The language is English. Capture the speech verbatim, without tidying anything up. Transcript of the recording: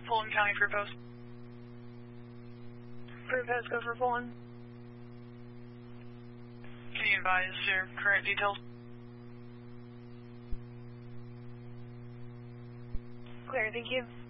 Fulton County for post. For post, go for Fulton. Can you advise your current details? Clear, thank you.